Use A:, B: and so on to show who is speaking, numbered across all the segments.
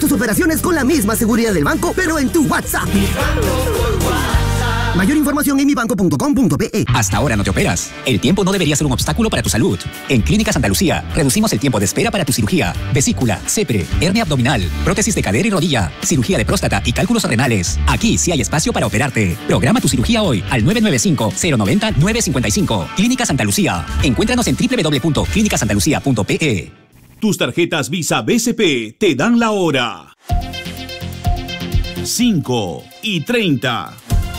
A: tus operaciones con la misma seguridad del banco, pero en tu WhatsApp. Mayor información en mibanco.com.pe.
B: Hasta ahora no te operas. El tiempo no debería ser un obstáculo para tu salud. En Clínica Santa Lucía, reducimos el tiempo de espera para tu cirugía, vesícula, CEPRE, hernia abdominal, prótesis de cadera y rodilla, cirugía de próstata y cálculos renales. Aquí sí hay espacio para operarte. Programa tu cirugía hoy al 995-090-955. Clínica Santa Lucía. Encuéntranos en www.clinicasantalucia.pe.
C: Tus tarjetas Visa BCP te dan la hora. 5:30.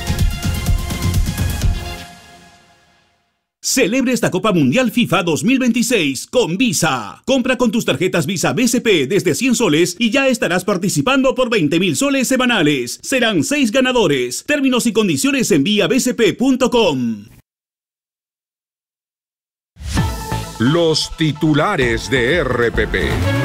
C: Celebre esta Copa Mundial FIFA 2026 con Visa. Compra con tus tarjetas Visa BCP desde 100 soles y ya estarás participando por 20.000 soles semanales. Serán 6 ganadores. Términos y condiciones en viabcp.com.
D: Los titulares de RPP.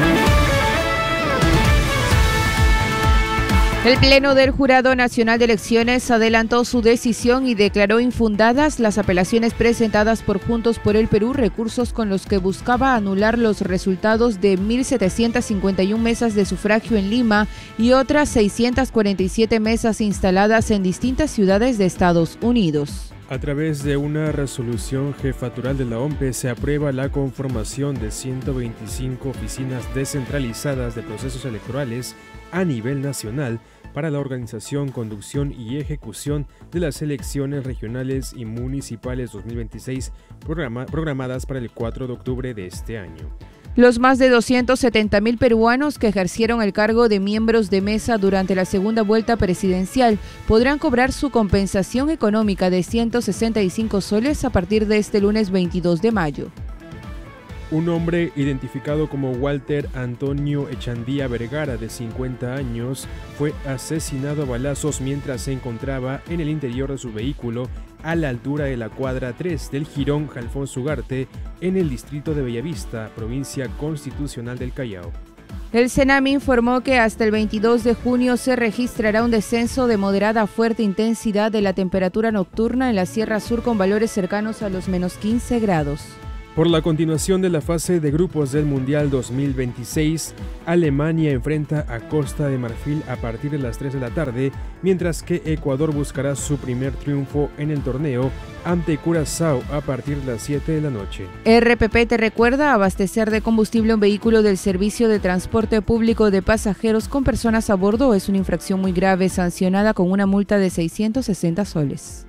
E: El Pleno del Jurado Nacional de Elecciones adelantó su decisión y declaró infundadas las apelaciones presentadas por Juntos por el Perú, recursos con los que buscaba anular los resultados de 1.751 mesas de sufragio en Lima y otras 647 mesas instaladas en distintas ciudades de Estados Unidos.
F: A través de una resolución jefatural de la OMPE se aprueba la conformación de 125 oficinas descentralizadas de procesos electorales a nivel nacional para la organización, conducción y ejecución de las elecciones regionales y municipales 2026 programadas para el 4 de octubre de este año.
E: Los más de 270.000 peruanos que ejercieron el cargo de miembros de mesa durante la segunda vuelta presidencial podrán cobrar su compensación económica de 165 soles a partir de este lunes 22 de mayo.
F: Un hombre identificado como Walter Antonio Echandía Vergara, de 50 años, fue asesinado a balazos mientras se encontraba en el interior de su vehículo a la altura de la cuadra 3 del Jirón Alfonso Ugarte, en el distrito de Bellavista, provincia constitucional del Callao.
E: El CENAMI informó que hasta el 22 de junio se registrará un descenso de moderada a fuerte intensidad de la temperatura nocturna en la Sierra Sur con valores cercanos a los menos 15 grados.
F: Por la continuación de la fase de grupos del Mundial 2026, Alemania enfrenta a Costa de Marfil a partir de las 3 de la tarde, mientras que Ecuador buscará su primer triunfo en el torneo ante Curazao a partir de las 7 de la noche.
E: RPP te recuerda: abastecer de combustible un vehículo del Servicio de Transporte Público de Pasajeros con personas a bordo es una infracción muy grave, sancionada con una multa de 660 soles.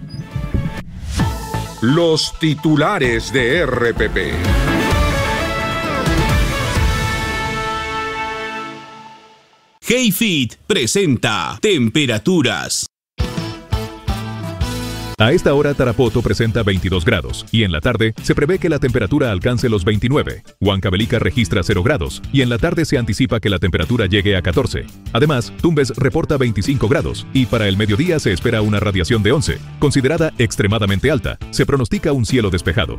D: Los titulares de RPP.
C: HeyFit presenta temperaturas.
G: A esta hora Tarapoto presenta 22 grados y en la tarde se prevé que la temperatura alcance los 29. Huancavelica registra 0 grados y en la tarde se anticipa que la temperatura llegue a 14. Además, Tumbes reporta 25 grados y para el mediodía se espera una radiación de 11, considerada extremadamente alta. Se pronostica un cielo despejado.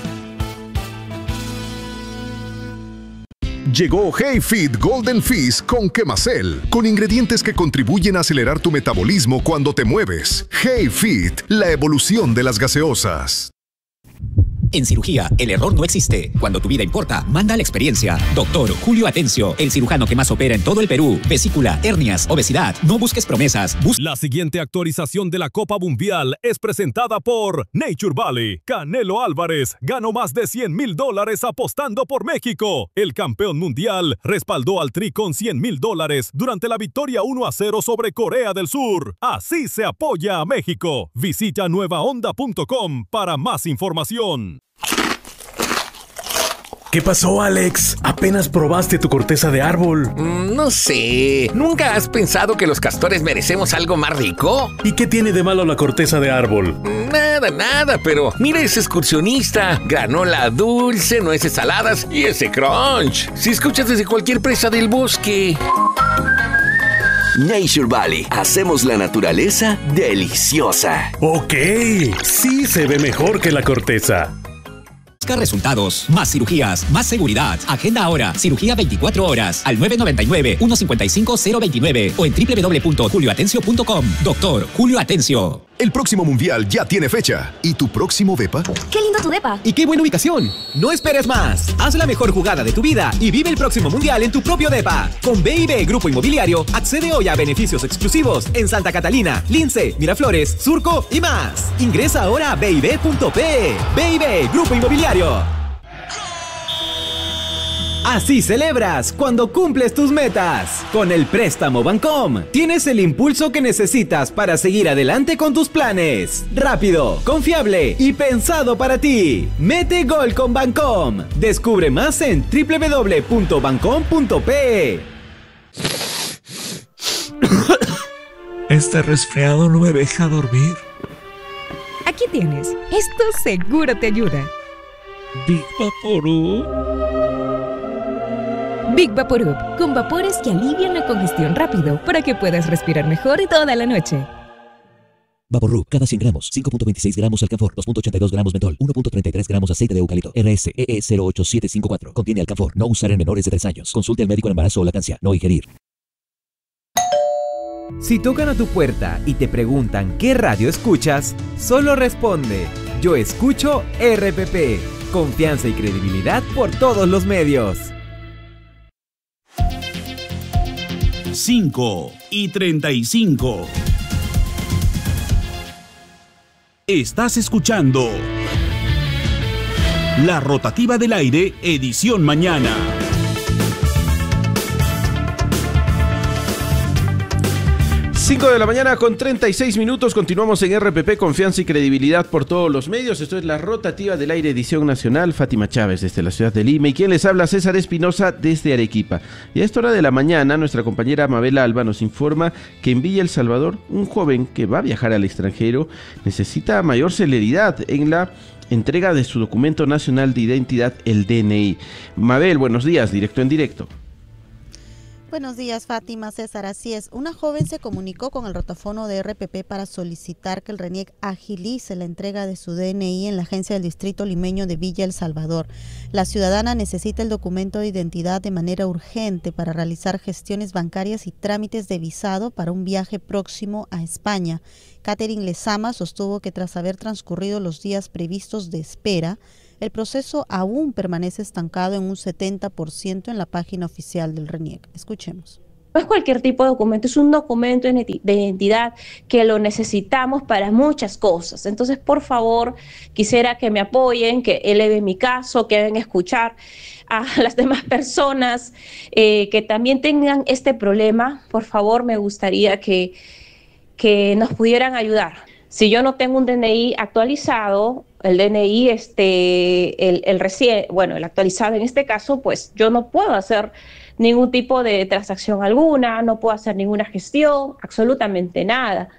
H: Llegó HeyFit Golden Fizz con Quemacel, con ingredientes que contribuyen a acelerar tu metabolismo cuando te mueves. HeyFit, la evolución de las gaseosas.
B: En cirugía, el error no existe. Cuando tu vida importa, manda la experiencia. Doctor Julio Atencio, el cirujano que más opera en todo el Perú. Vesícula, hernias, obesidad. No busques promesas.
I: La siguiente actualización de la Copa Mundial es presentada por Nature Valley. Canelo Álvarez ganó más de $100,000 apostando por México. El campeón mundial respaldó al Tri con $100,000 durante la victoria 1-0 sobre Corea del Sur. Así se apoya a México. Visita nuevaonda.com para más información.
J: ¿Qué pasó, Alex? ¿Apenas probaste tu corteza de árbol?
K: No sé. ¿Nunca has pensado que los castores merecemos algo más rico?
J: ¿Y qué tiene de malo la corteza de árbol?
K: Nada, pero mira ese excursionista. Granola dulce, nueces saladas y ese crunch. Si escuchas desde cualquier presa del bosque.
L: Nature Valley. Hacemos la naturaleza deliciosa.
J: Ok, sí se ve mejor que la corteza.
B: Busca resultados, más cirugías, más seguridad. Agenda ahora cirugía 24 horas al 999-155-029 o en www.julioatencio.com. Doctor Julio Atencio.
H: El próximo Mundial ya tiene fecha. ¿Y tu próximo depa?
M: ¡Qué lindo tu depa!
N: ¡Y qué buena ubicación! No esperes más. Haz la mejor jugada de tu vida y vive el próximo Mundial en tu propio depa. Con B&B Grupo Inmobiliario, accede hoy a beneficios exclusivos en Santa Catalina, Lince, Miraflores, Surco y más. Ingresa ahora a bib.pe. B&B Grupo Inmobiliario. Así celebras cuando cumples tus metas. Con el préstamo Bancom, tienes el impulso que necesitas para seguir adelante con tus planes. Rápido, confiable y pensado para ti. Mete gol con Bancom. Descubre más en www.bancom.pe.
O: Este resfriado no me deja dormir.
P: Aquí tienes. Esto seguro te ayuda.
O: Big Vaporub.
P: Big Vaporub, con vapores que alivian la congestión rápido para que puedas respirar mejor toda la noche.
Q: Vaporub, cada 100 gramos, 5.26 gramos alcanfor, 2.82 gramos mentol, 1.33 gramos aceite de eucalipto, RSEE 08754. Contiene alcanfor, no usar en menores de 3 años. Consulte al médico en embarazo o lactancia, no ingerir.
N: Si tocan a tu puerta y te preguntan qué radio escuchas, solo responde: yo escucho RPP. Confianza y credibilidad por todos los medios.
C: 5:35. Estás escuchando La Rotativa del Aire, edición mañana.
R: 5 de la mañana con 36 minutos, continuamos en RPP, confianza y credibilidad por todos los medios. Esto es La Rotativa del Aire, edición nacional. Fátima Chávez desde la ciudad de Lima y quien les habla, César Espinosa desde Arequipa. Y a esta hora de la mañana, nuestra compañera Mabel Alba nos informa que en Villa El Salvador, un joven que va a viajar al extranjero necesita mayor celeridad en la entrega de su documento nacional de identidad, el DNI. Mabel, buenos días, directo en directo.
S: Buenos días, Fátima, César, así es. Una joven se comunicó con el rotafono de RPP para solicitar que el RENIEC agilice la entrega de su DNI en la agencia del distrito limeño de Villa El Salvador. La ciudadana necesita el documento de identidad de manera urgente para realizar gestiones bancarias y trámites de visado para un viaje próximo a España. Catherine Lezama sostuvo que tras haber transcurrido los días previstos de espera, el proceso aún permanece estancado en un 70% en la página oficial del RENIEC. Escuchemos.
T: No es cualquier tipo de documento, es un documento de identidad que lo necesitamos para muchas cosas. Entonces, por favor, quisiera que me apoyen, que eleven mi caso, que deben escuchar a las demás personas que también tengan este problema. Por favor, me gustaría que nos pudieran ayudar. Si yo no tengo un DNI actualizado, el DNI, el actualizado en este caso, pues yo no puedo hacer ningún tipo de transacción alguna, no puedo hacer ninguna gestión, absolutamente nada.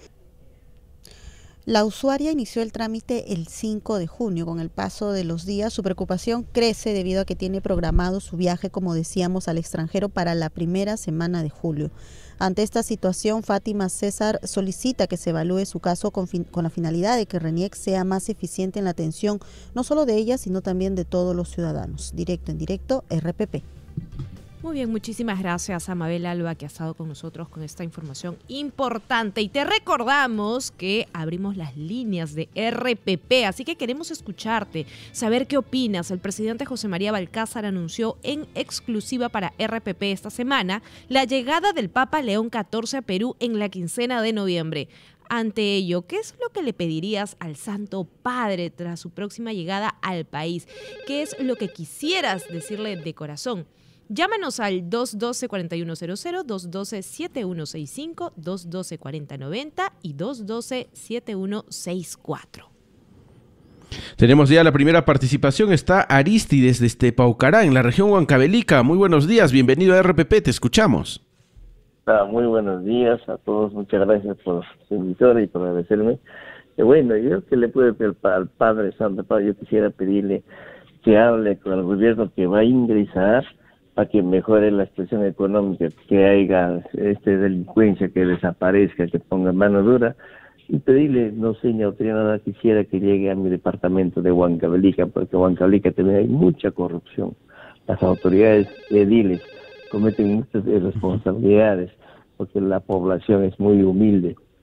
S: La usuaria inició el trámite el 5 de junio. Con el paso de los días, su preocupación crece debido a que tiene programado su viaje, como decíamos, al extranjero para la primera semana de julio. Ante esta situación, Fátima César solicita que se evalúe su caso con la finalidad de que RENIEC sea más eficiente en la atención, no solo de ella, sino también de todos los ciudadanos. Directo en directo, RPP.
E: Muy bien, muchísimas gracias a Mabel Alba, que ha estado con nosotros con esta información importante. Y te recordamos que abrimos las líneas de RPP, así que queremos escucharte, saber qué opinas. El presidente José María Balcázar anunció en exclusiva para RPP esta semana la llegada del Papa León XIV a Perú en la quincena de noviembre. Ante ello, ¿qué es lo que le pedirías al Santo Padre tras su próxima llegada al país? ¿Qué es lo que quisieras decirle de corazón? Llámanos al 212-4100, 212-7165, 212-4090 y 212-7164.
R: Tenemos ya la primera participación, está Aristides desde Paucará, en la región Huancavelica. Muy buenos días, bienvenido a RPP, te escuchamos.
U: Muy buenos días a todos, muchas gracias por su invitación y por agradecerme. Bueno, yo que le puedo pedir al Padre Santo Padre, yo quisiera pedirle que hable con el gobierno que va a ingresar para que mejore la situación económica, que haya delincuencia, que desaparezca, que ponga mano dura, y pedirle, no sé, ni autoridad nada, quisiera que llegue a mi departamento de Huancavelica, porque en Huancavelica también hay mucha corrupción. Las autoridades ediles cometen muchas irresponsabilidades, porque la población es muy humilde.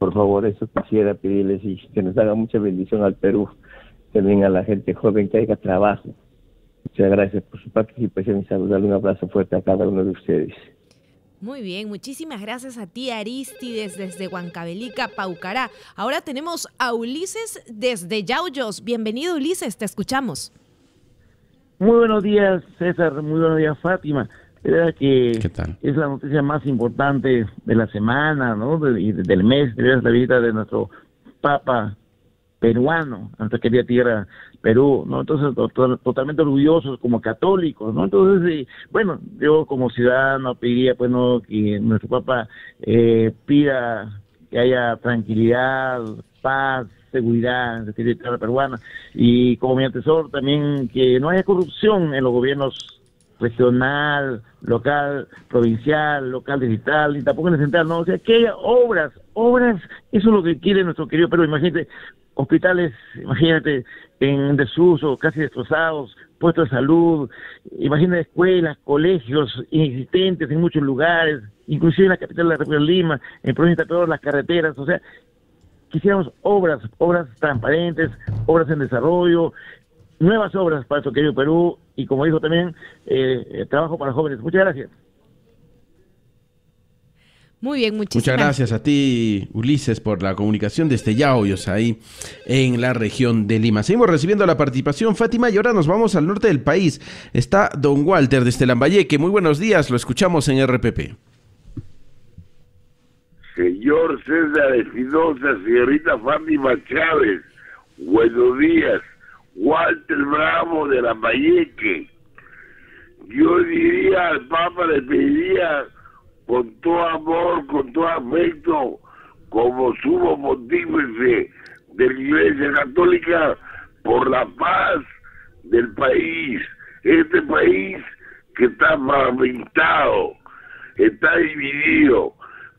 U: Por favor, eso quisiera pedirles y que nos haga mucha bendición al Perú, también a la gente joven que haya trabajo. Muchas gracias por su participación y saludarle, un abrazo fuerte a cada uno de ustedes.
M: Muy bien, muchísimas gracias a ti, Aristides, desde Huancavelica, Paucará. Ahora tenemos a Ulises desde Yauyos. Bienvenido, Ulises, te escuchamos.
V: Muy buenos días, César. Muy buenos días, Fátima. Verdad que
R: ¿Qué tal?
V: Es la noticia más importante de la semana, ¿no? Del mes, de la visita de nuestro Papa peruano, a nuestra querida tierra Perú, ¿no? Entonces, totalmente orgullosos como católicos, ¿no? Entonces, bueno, yo como ciudadano pediría, pues, ¿no?, que nuestro Papa pida que haya tranquilidad, paz, seguridad en la tierra peruana, y como mi antecesor también que no haya corrupción en los gobiernos regional, local, provincial, local, digital, y tampoco en el central, no, o sea, que haya obras, eso es lo que quiere nuestro querido Perú. Imagínate, hospitales, imagínate, en desuso, casi destrozados, puestos de salud, imagínate escuelas, colegios inexistentes en muchos lugares, inclusive en la capital de la República de Lima, en provincia de Perú, las carreteras, o sea, quisiéramos obras transparentes, obras en desarrollo, nuevas obras para nuestro querido Perú, y como dijo también, trabajo para jóvenes. Muchas gracias.
M: Muy bien,
R: muchas gracias a ti, Ulises, por la comunicación desde Yauyos, ahí en la región de Lima. Seguimos recibiendo la participación, Fátima, y ahora nos vamos al norte del país. Está don Walter desde Lambayeque. Muy buenos días, lo escuchamos en RPP.
W: Señor César Espinosa, señorita Fátima Chávez, buenos días. Walter Bravo de Lambayeque. Yo diría al Papa, le pediría con todo amor, con todo afecto, como sumo pontífice de la Iglesia Católica, por la paz del país. Este país que está fragmentado, está dividido,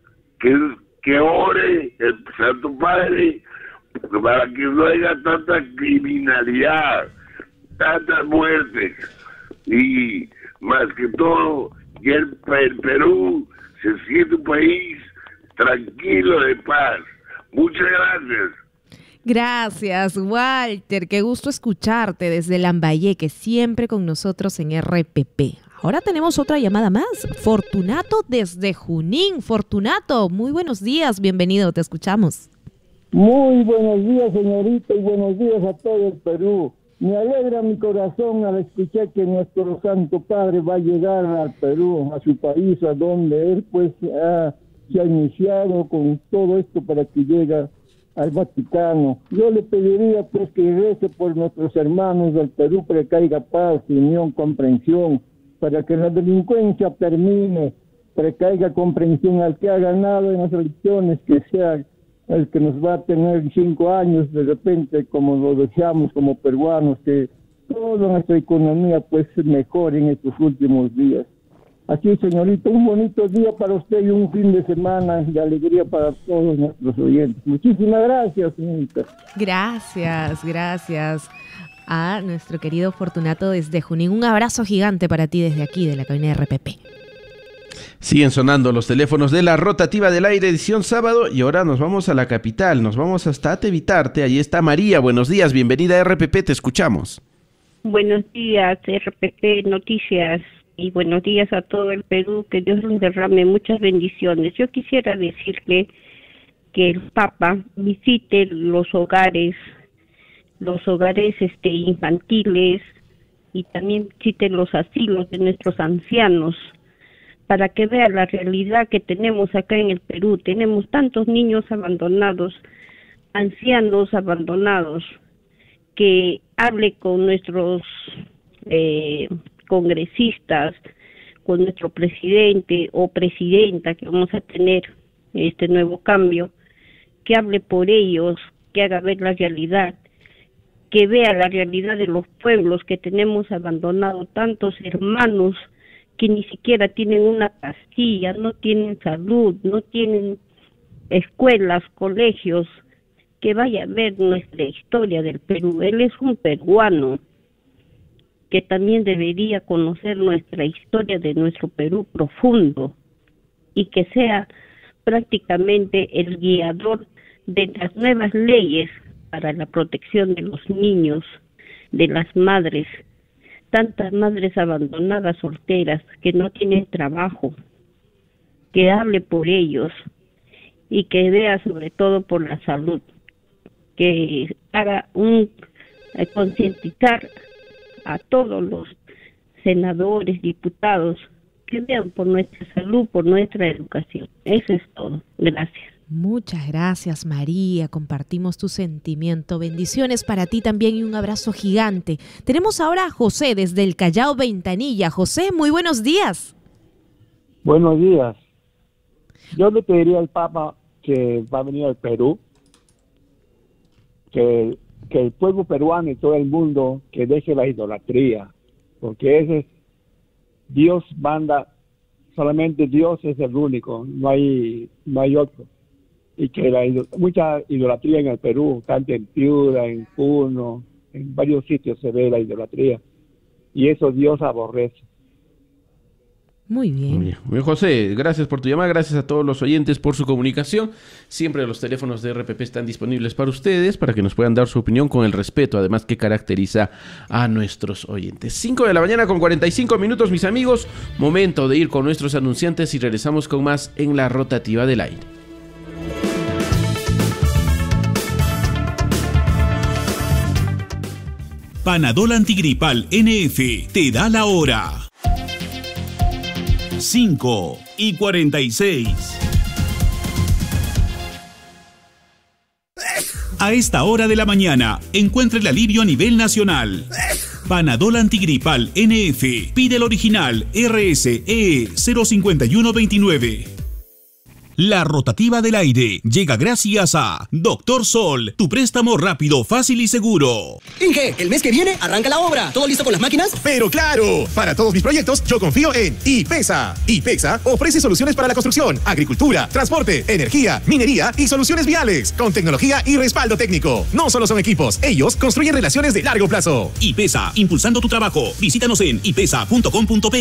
W: que ore el Santo Padre para que no haya tanta criminalidad, tantas muertes, y más que todo que el Perú se siente un país tranquilo, de paz. Muchas gracias.
M: Gracias, Walter. Qué gusto escucharte desde Lambayeque, siempre con nosotros en RPP. Ahora tenemos otra llamada más. Fortunato desde Junín. Fortunato, muy buenos días. Bienvenido, te escuchamos.
X: Muy buenos días, señorita, y buenos días a todo el Perú. Me alegra mi corazón al escuchar que nuestro Santo Padre va a llegar al Perú, a su país, a donde él pues se ha iniciado con todo esto para que llegue al Vaticano. Yo le pediría pues que rece por nuestros hermanos del Perú para que haya paz, unión, comprensión, para que la delincuencia termine, para que haya comprensión al que ha ganado en las elecciones, que sea el que nos va a tener 5 años de repente, como lo deseamos como peruanos, que toda nuestra economía pues mejore en estos últimos días. Así, señorita, un bonito día para usted y un fin de semana de alegría para todos nuestros oyentes. Muchísimas gracias, señorita.
M: Gracias a nuestro querido Fortunato desde Junín. Un abrazo gigante para ti desde aquí, de la cabina de RPP.
R: Siguen sonando los teléfonos de la rotativa del aire, edición sábado, y ahora nos vamos a la capital, nos vamos hasta Atevitarte. Ahí está María, buenos días, bienvenida a RPP, te escuchamos.
Y: Buenos días, RPP Noticias, y buenos días a todo el Perú, que Dios les derrame muchas bendiciones. Yo quisiera decirle que el Papa visite los hogares infantiles, y también visite los asilos de nuestros ancianos, para que vea la realidad que tenemos acá en el Perú. Tenemos tantos niños abandonados, ancianos abandonados, que hable con nuestros congresistas, con nuestro presidente o presidenta que vamos a tener este nuevo cambio, que hable por ellos, que haga ver la realidad, que vea la realidad de los pueblos que tenemos abandonados, tantos hermanos que ni siquiera tienen una pastilla, no tienen salud, no tienen escuelas, colegios, que vaya a ver nuestra historia del Perú. Él es un peruano que también debería conocer nuestra historia de nuestro Perú profundo, y que sea prácticamente el guiador de las nuevas leyes para la protección de los niños, de las madres, tantas madres abandonadas, solteras, que no tienen trabajo, que hable por ellos y que vea sobre todo por la salud, que haga concientizar a todos los senadores, diputados, que vean por nuestra salud, por nuestra educación. Eso es todo. Gracias.
M: Muchas gracias, María. Compartimos tu sentimiento. Bendiciones para ti también y un abrazo gigante. Tenemos ahora a José desde el Callao Ventanilla. José, muy buenos días.
X: Buenos días. Yo le pediría al Papa que va a venir al Perú, que el pueblo peruano y todo el mundo que deje la idolatría, porque ese es Dios manda, solamente Dios es el único, no hay otro. Y que mucha idolatría en el Perú, tanto en Piura, en Puno, en varios sitios se ve la idolatría, y eso Dios aborrece.
M: Muy bien.
R: Muy bien, José, gracias por tu llamada, gracias a todos los oyentes por su comunicación. Siempre los teléfonos de RPP están disponibles para ustedes, para que nos puedan dar su opinión con el respeto, además, que caracteriza a nuestros oyentes. 5 de la mañana con 45 minutos, mis amigos. Momento de ir con nuestros anunciantes y regresamos con más en la rotativa del aire.
C: Panadol Antigripal NF te da la hora. 5:46. A esta hora de la mañana, encuentre el alivio a nivel nacional. Panadol Antigripal NF. Pide el original RSE 05129. La rotativa del aire llega gracias a Doctor Sol, tu préstamo rápido, fácil y seguro.
A: Inge, el mes que viene arranca la obra. ¿Todo listo con las máquinas?
D: Pero claro, para todos mis proyectos yo confío en IPESA. IPESA ofrece soluciones para la construcción, agricultura, transporte, energía, minería y soluciones viales, con tecnología y respaldo técnico. No solo son equipos, ellos construyen relaciones de largo plazo.
C: IPESA, impulsando tu trabajo. Visítanos en ipesa.com.pe.